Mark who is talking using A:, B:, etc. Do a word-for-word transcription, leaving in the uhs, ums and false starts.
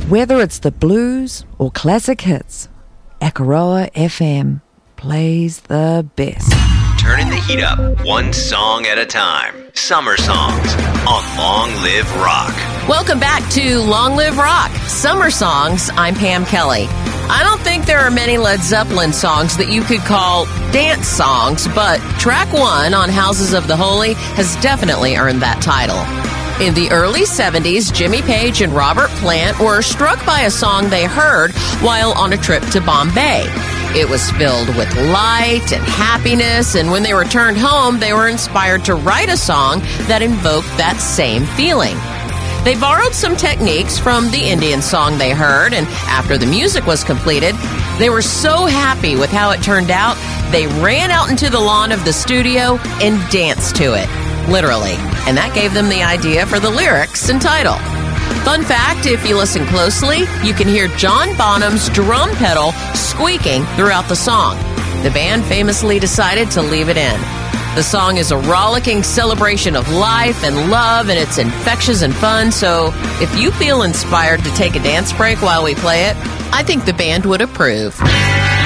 A: Whether it's the blues or classic hits, Akaroa F M plays the best.
B: Turning the heat up, one song at a time. Summer Songs on Long Live Rock.
C: Welcome back to Long Live Rock, Summer Songs. I'm Pam Kelly. I don't think there are many Led Zeppelin songs that you could call dance songs, but track one on Houses of the Holy has definitely earned that title. In the early seventies, Jimmy Page and Robert Plant were struck by a song they heard while on a trip to Bombay. It was filled with light and happiness, and when they returned home, they were inspired to write a song that invoked that same feeling. They borrowed some techniques from the Indian song they heard, and after the music was completed, they were so happy with how it turned out, they ran out into the lawn of the studio and danced to it. Literally. And that gave them the idea for the lyrics and title. Fun fact, if you listen closely, you can hear John Bonham's drum pedal squeaking throughout the song. The band famously decided to leave it in. The song is a rollicking celebration of life and love, and it's infectious and fun, so if you feel inspired to take a dance break while we play it, I think the band would approve.